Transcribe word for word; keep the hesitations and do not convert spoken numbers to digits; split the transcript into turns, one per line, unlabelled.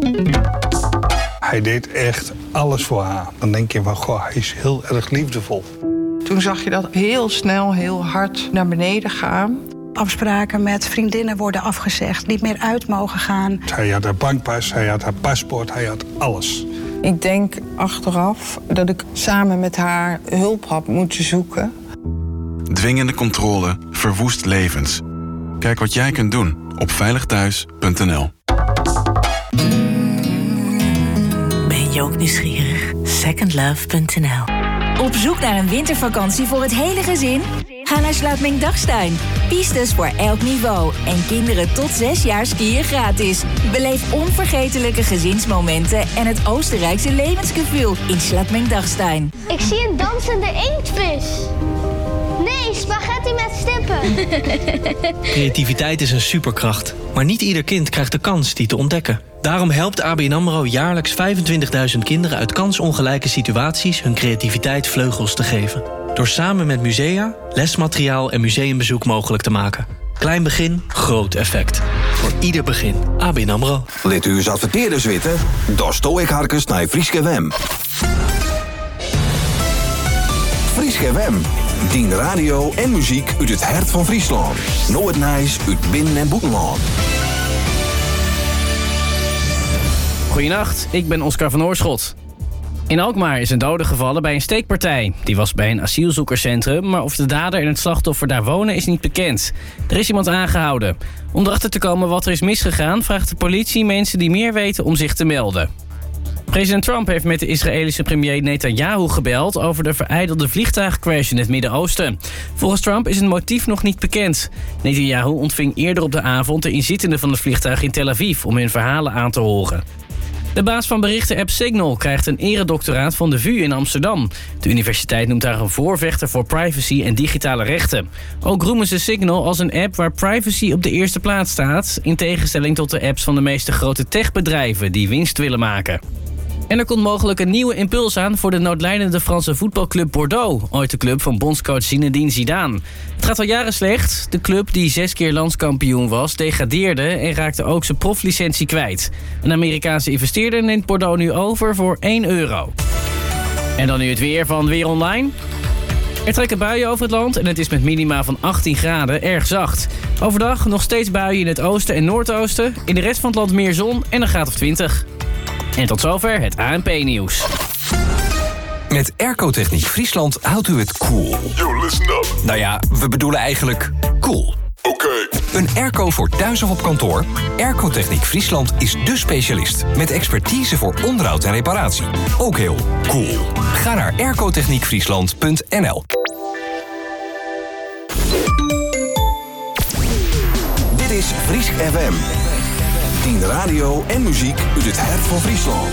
Hij deed echt alles voor haar. Dan denk je van, goh, hij is heel erg liefdevol.
Toen zag je dat heel snel, heel hard naar beneden gaan.
Afspraken met vriendinnen worden afgezegd, niet meer uit mogen gaan.
Hij had haar bankpas, hij had haar paspoort, hij had alles.
Ik denk achteraf dat ik samen met haar hulp had moeten zoeken.
Dwingende controle verwoest levens. Kijk wat jij kunt doen op veilig thuis punt n l.
Ben je ook nieuwsgierig? second love punt n l.
Op zoek naar een wintervakantie voor het hele gezin? Ga naar Sluitming-Dagstein. Pistes voor elk niveau. En kinderen tot zes jaar skiën gratis. Beleef onvergetelijke gezinsmomenten en het Oostenrijkse levensgevoel in Sluitming-Dagstein.
Ik zie een dansende inktvis. Nee, spaghetti met stippen.
Creativiteit is een superkracht. Maar niet ieder kind krijgt de kans die te ontdekken. Daarom helpt A B N AMRO jaarlijks vijfentwintigduizend kinderen uit kansongelijke situaties hun creativiteit vleugels te geven. Door samen met musea, lesmateriaal en museumbezoek mogelijk te maken. Klein begin, groot effect. Voor ieder begin. A B N AMRO.
Let u eens adverteerders weten? Daar sto ik harkens naar Frieske Wem. Frieske Wem. Dien radio en muziek uit het hart van Friesland. Nooit nijs uit binnen- en boetenland.
Goedenacht, ik ben Oscar van Oorschot. In Alkmaar is een dode gevallen bij een steekpartij. Die was bij een asielzoekerscentrum, maar of de dader en het slachtoffer daar wonen is niet bekend. Er is iemand aangehouden. Om erachter te komen wat er is misgegaan, vraagt de politie mensen die meer weten om zich te melden. President Trump heeft met de Israëlische premier Netanyahu gebeld over de verijdelde vliegtuigcrash in het Midden-Oosten. Volgens Trump is het motief nog niet bekend. Netanyahu ontving eerder op de avond de inzittenden van het vliegtuig in Tel Aviv om hun verhalen aan te horen. De baas van berichtenapp Signal krijgt een eredoctoraat van de V U in Amsterdam. De universiteit noemt haar een voorvechter voor privacy en digitale rechten. Ook roemen ze Signal als een app waar privacy op de eerste plaats staat, in tegenstelling tot de apps van de meeste grote techbedrijven die winst willen maken. En er komt mogelijk een nieuwe impuls aan voor de noodlijdende Franse voetbalclub Bordeaux, ooit de club van bondscoach Zinedine Zidane. Het gaat al jaren slecht. De club, die zes keer landskampioen was, degradeerde en raakte ook zijn proflicentie kwijt. Een Amerikaanse investeerder neemt Bordeaux nu over voor één euro. En dan nu het weer van Weer Online. Er trekken buien over het land en het is met minima van achttien graden erg zacht. Overdag nog steeds buien in het oosten en noordoosten. In de rest van het land meer zon en een graad of twintig. En tot zover het A N P-nieuws.
Met Airco Techniek Friesland houdt u het cool.
Yo, listen up.
Nou ja, we bedoelen eigenlijk cool.
Oké. Okay.
Een airco voor thuis of op kantoor? Airco Techniek Friesland is dé specialist. Met expertise voor onderhoud en reparatie. Ook heel cool. Ga naar aircotechniek friesland punt n l. Dit is Friesk F M. Dien radio en muziek uit het hart van Friesland.